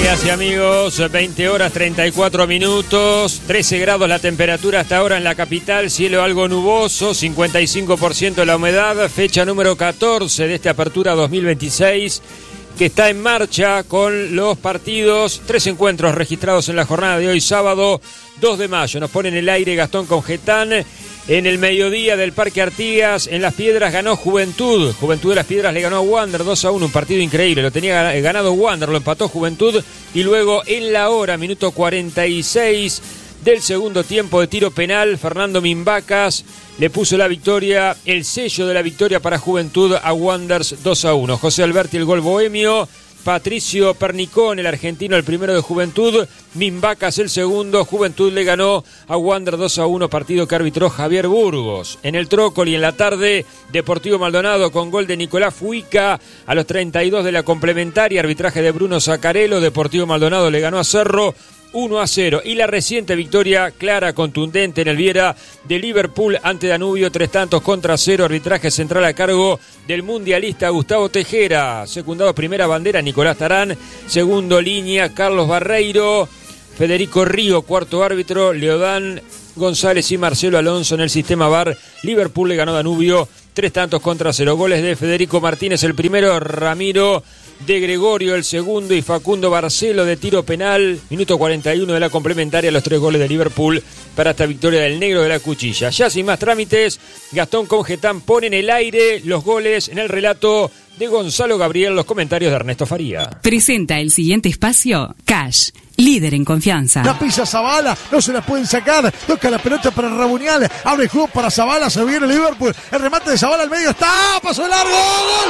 Amigas y amigos, 20 horas 34 minutos, 13 grados la temperatura hasta ahora en la capital, cielo algo nuboso, 55% la humedad, fecha número 14 de esta apertura 2026 que está en marcha con los partidos, 3 encuentros registrados en la jornada de hoy, sábado 2 de mayo. Nos pone en el aire Gastón Congetán. En el mediodía del Parque Artigas, en Las Piedras, ganó Juventud. Juventud de Las Piedras le ganó a Wander 2-1, un partido increíble. Lo tenía ganado Wander, lo empató Juventud. Y luego, en la hora, minuto 46 del segundo tiempo de tiro penal, Fernando Mimbacas le puso la victoria, el sello de la victoria para Juventud a Wanderers 2-1. José Alberti el gol bohemio. Patricio Pernicón, el argentino, el primero de Juventud. Mimbacas el segundo. Juventud le ganó a Wander 2-1, partido que arbitró Javier Burgos. En el Trócoli, en la tarde, Deportivo Maldonado con gol de Nicolás Fuica a los 32 de la complementaria. Arbitraje de Bruno Zaccarello. Deportivo Maldonado le ganó a Cerro 1-0. Y la reciente victoria clara, contundente en el Viera de Liverpool ante Danubio, 3-0. Arbitraje central a cargo del mundialista Gustavo Tejera. Secundado primera bandera Nicolás Tarán. Segundo línea Carlos Barreiro. Federico Río, cuarto árbitro. Leodán González y Marcelo Alonso en el sistema VAR. Liverpool le ganó a Danubio 3-0. Goles de Federico Martínez el primero. Ramiro de Gregorio el segundo y Facundo Barcelo de tiro penal. Minuto 41 de la complementaria, los 3 goles de Liverpool para esta victoria del negro de la cuchilla. Ya sin más trámites, Gastón Congetán pone en el aire los goles en el relato de Gonzalo Gabriel, los comentarios de Ernesto Faría. Presenta el siguiente espacio Cash, líder en confianza. La pisa Zavala, no se la pueden sacar, toca la pelota para Rabunial, abre el juego para Zavala, se viene Liverpool, el remate de Zavala al medio está, pasó el largo, ¡gol!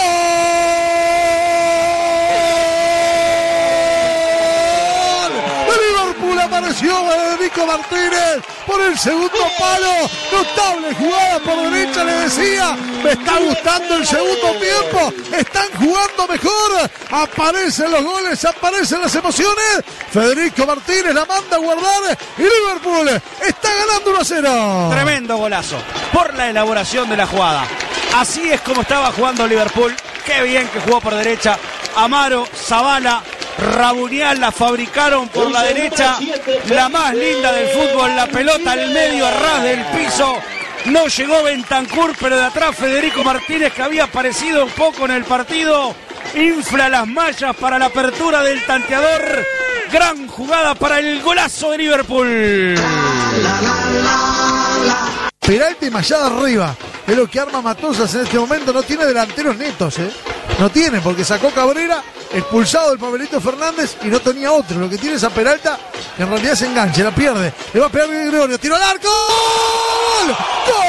Apareció Federico Martínez por el segundo palo, notable jugada por derecha, le decía, me está gustando el segundo tiempo, están jugando mejor, aparecen los goles, aparecen las emociones, Federico Martínez la manda a guardar y Liverpool está ganando 1-0. Tremendo golazo por la elaboración de la jugada, así es como estaba jugando Liverpool, qué bien que jugó por derecha, Amaro, Zavala, Rabunial la fabricaron por la derecha, la más linda del fútbol, la pelota al medio, a ras del piso, no llegó Bentancur, pero de atrás Federico Martínez, que había aparecido un poco en el partido, infla las mallas para la apertura del tanteador, gran jugada para el golazo de Liverpool. Peralta y Mayada arriba, es lo que arma Matosas en este momento, no tiene delanteros netos, no tiene, porque sacó Cabrera, expulsado del Pablito Fernández y no tenía otro, lo que tiene es a Peralta, que en realidad se engancha, la pierde, le va a pegar Gregorio, tiro al arco, ¡gol! ¡Gol!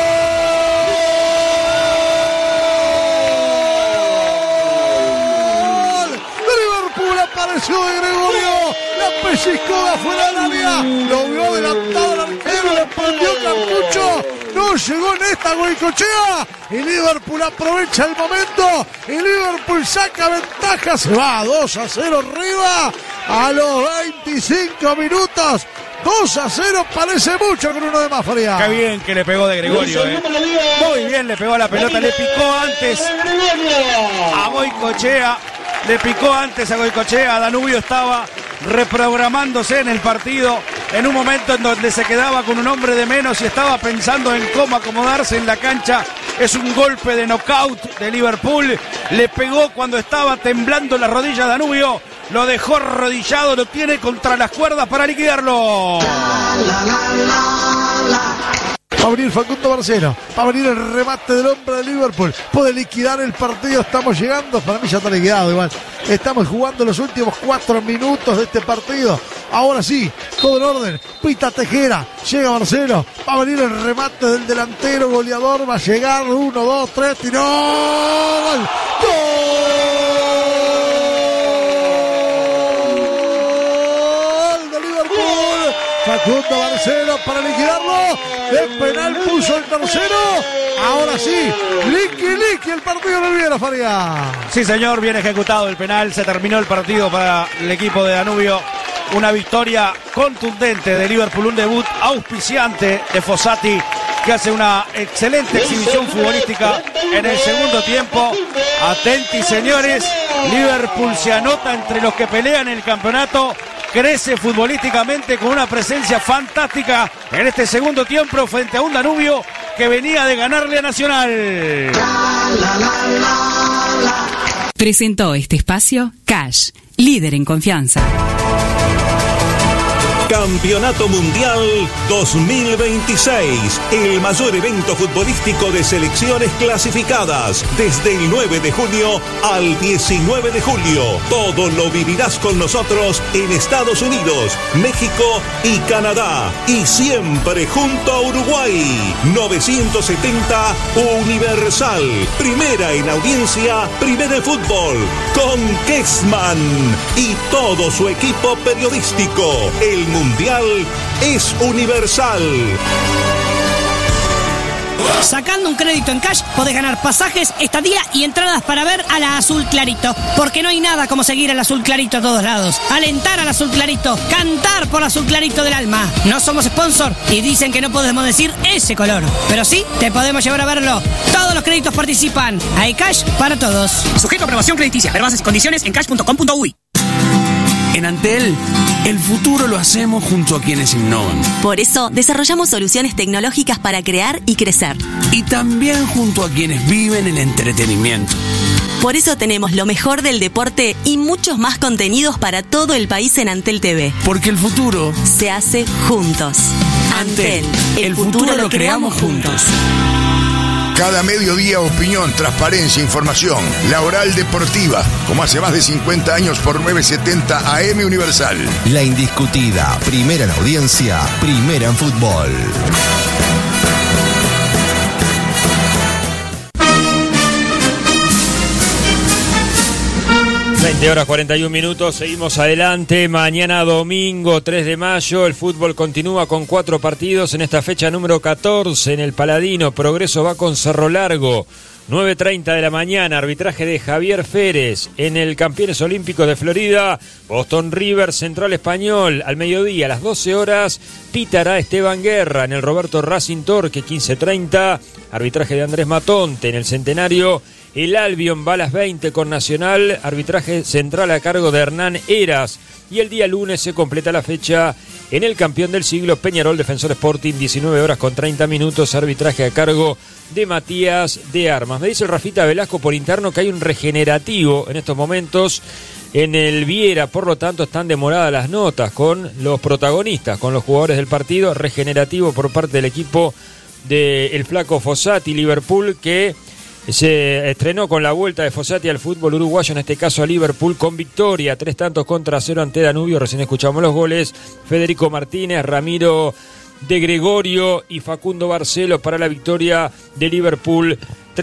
Liverpool apareció de Gregorio, la pellizcó de afuera del área, lo vio adelantado el arquero, le prendió cartucho, no llegó en esta Goicoechea y Liverpool aprovecha el momento y Liverpool saca ventaja, se va 2-0 arriba a los 25 minutos. 2-0 parece mucho con uno de más, Faría. Qué bien que le pegó de Gregorio, Muy bien le pegó a la pelota, le picó antes a Goicoechea, le picó antes a Goicoechea, Danubio estaba reprogramándose en el partido en un momento en donde se quedaba con un hombre de menos y estaba pensando en cómo acomodarse en la cancha. Es un golpe de knockout de Liverpool, le pegó cuando estaba temblando la rodilla Danubio, lo dejó arrodillado, lo tiene contra las cuerdas para liquidarlo. Va a venir Facundo Barcelo, va a venir el remate del hombre de Liverpool, puede liquidar el partido, estamos llegando, para mí ya está liquidado igual, estamos jugando los últimos 4 minutos de este partido, ahora sí, todo en orden, pita Tejera, llega Barcelo, va a venir el remate del delantero goleador, va a llegar, 1, 2, 3, tiró, ¡gol! ¡Gol de Liverpool! Facundo Barcelo para liquidarlo, de penal puso el tercero, ahora sí, liqui el partido del Viera, Faría. Sí señor, bien ejecutado el penal, se terminó el partido para el equipo de Danubio, una victoria contundente de Liverpool, un debut auspiciante de Fossati, que hace una excelente exhibición futbolística en el segundo tiempo. Atenti señores, Liverpool se anota entre los que pelean el campeonato. Crece futbolísticamente con una presencia fantástica en este segundo tiempo frente a un Danubio que venía de ganarle a Nacional. Presentó este espacio Cash, líder en confianza. Campeonato Mundial 2026, el mayor evento futbolístico de selecciones clasificadas, desde el 9 de junio al 19 de julio. Todo lo vivirás con nosotros en Estados Unidos, México y Canadá, y siempre junto a Uruguay. 970 Universal, primera en audiencia, primera en fútbol, con Kessman y todo su equipo periodístico. El Mundial es universal. Sacando un crédito en Cash podés ganar pasajes, estadía y entradas para ver a la Azul Clarito. Porque no hay nada como seguir al Azul Clarito a todos lados. Alentar al Azul Clarito, cantar por Azul Clarito del alma. No somos sponsor y dicen que no podemos decir ese color. Pero sí, te podemos llevar a verlo. Todos los créditos participan. Hay Cash para todos. Sujeto a aprobación crediticia. Ver bases y condiciones en cash.com.uy. En Antel, el futuro lo hacemos junto a quienes innovan. Por eso, desarrollamos soluciones tecnológicas para crear y crecer. Y también junto a quienes viven el entretenimiento. Por eso tenemos lo mejor del deporte y muchos más contenidos para todo el país en Antel TV. Porque el futuro se hace juntos. Antel, el futuro lo creamos juntos. Cada mediodía, opinión, transparencia, información. La Oral Deportiva, como hace más de 50 años por 970 AM Universal. La indiscutida, primera en audiencia, primera en fútbol. 20 horas 41 minutos, seguimos adelante. Mañana domingo 3 de mayo el fútbol continúa con 4 partidos en esta fecha número 14 en el Paladino. Progreso va con Cerro Largo, 9:30 de la mañana, arbitraje de Javier Férez. En el Campeones Olímpicos de Florida, Boston River Central Español. Al mediodía, a las 12 horas, pitará Esteban Guerra. En el Roberto Racing Torque, 15:30, arbitraje de Andrés Matonte. En el Centenario, el Albion va a las 20 con Nacional, arbitraje central a cargo de Hernán Heras. Y el día lunes se completa la fecha en el campeón del siglo, Peñarol Defensor Sporting, 19 horas con 30 minutos, arbitraje a cargo de Matías de Armas. Me dice el Rafita Velasco por interno que hay un regenerativo en estos momentos en el Viera, por lo tanto están demoradas las notas con los protagonistas, con los jugadores del partido. Regenerativo por parte del equipo del Flaco Fossati, Liverpool, que se estrenó con la vuelta de Fossati al fútbol uruguayo, en este caso a Liverpool, con victoria, 3-0 ante Danubio. Recién escuchamos los goles: Federico Martínez, Ramiro de Gregorio y Facundo Barcelo para la victoria de Liverpool,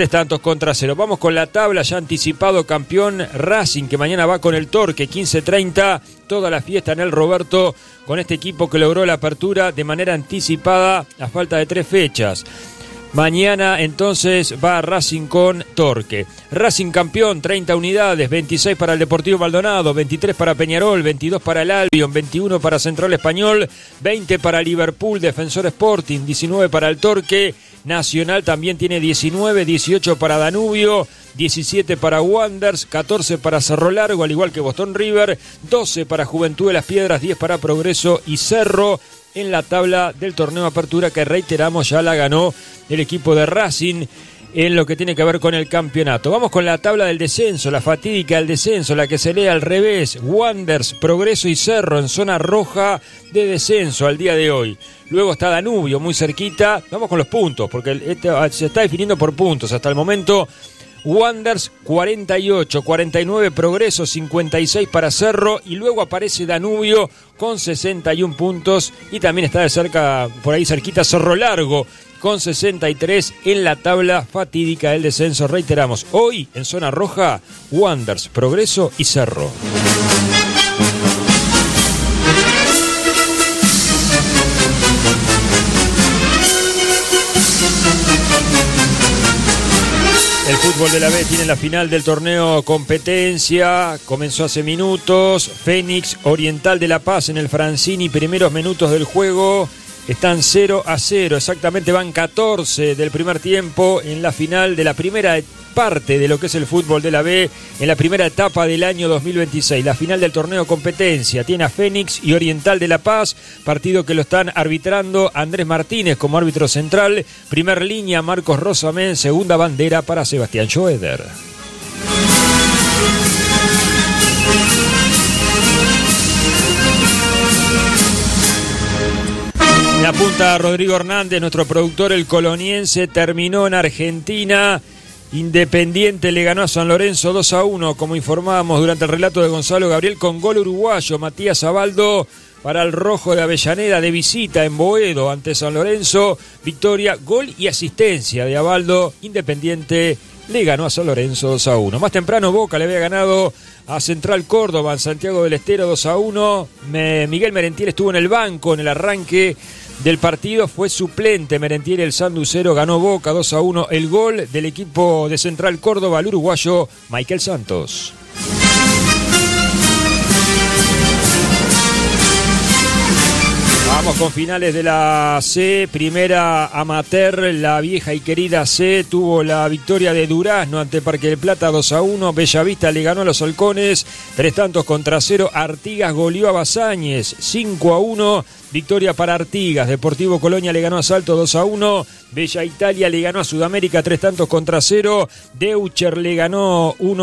3-0. Vamos con la tabla, ya anticipado campeón Racing, que mañana va con el Torque, 15:30, toda la fiesta en el Roberto, con este equipo que logró la apertura de manera anticipada a falta de 3 fechas. Mañana entonces va Racing con Torque. Racing campeón, 30 unidades, 26 para el Deportivo Maldonado, 23 para Peñarol, 22 para el Albion, 21 para Central Español, 20 para Liverpool Defensor Sporting, 19 para el Torque. Nacional también tiene 19, 18 para Danubio, 17 para Wanderers, 14 para Cerro Largo, al igual que Boston River, 12 para Juventud de las Piedras, 10 para Progreso y Cerro. En la tabla del torneo Apertura, que reiteramos ya la ganó el equipo de Racing en lo que tiene que ver con el campeonato. Vamos con la tabla del descenso, la fatídica del descenso, la que se lee al revés. Wanderers, Progreso y Cerro en zona roja de descenso al día de hoy. Luego está Danubio muy cerquita. Vamos con los puntos, porque se está definiendo por puntos hasta el momento. Wanderers 48, 49 Progreso, 56 para Cerro, y luego aparece Danubio con 61 puntos, y también está de cerca, por ahí cerquita, Cerro Largo con 63 en la tabla fatídica del descenso. Reiteramos, hoy en zona roja, Wanderers, Progreso y Cerro. El fútbol de la B tiene la final del torneo competencia, comenzó hace minutos. Fénix Oriental de La Paz en el Francini, primeros minutos del juego. están 0-0, exactamente van 14 del primer tiempo en la final de la primera parte de lo que es el fútbol de la B en la primera etapa del año 2026. La final del torneo competencia tiene a Fénix y Oriental de La Paz, partido que lo están arbitrando Andrés Martínez como árbitro central, primer línea Marcos Rosamén, segunda bandera para Sebastián Schoeder. En la punta Rodrigo Hernández, nuestro productor, el coloniense, terminó en Argentina. Independiente le ganó a San Lorenzo 2-1, como informábamos durante el relato de Gonzalo Gabriel, con gol uruguayo. Matías Abaldo para el rojo de Avellaneda de visita en Boedo ante San Lorenzo. Victoria, gol y asistencia de Abaldo. Independiente le ganó a San Lorenzo 2-1. Más temprano Boca le había ganado a Central Córdoba en Santiago del Estero 2-1. Miguel Merentiel estuvo en el banco en el arranque del partido, fue suplente Merentiel, el sanducero, ganó Boca 2-1, el gol del equipo de Central Córdoba, el uruguayo Michael Santos. Vamos con finales de la C, primera amateur, la vieja y querida C tuvo la victoria de Durazno ante Parque del Plata 2-1, Bellavista le ganó a los Halcones 3-0, Artigas goleó a Basáñez 5-1, victoria para Artigas, Deportivo Colonia le ganó a Salto 2-1, Bella Italia le ganó a Sudamérica 3-0, Deucher le ganó 1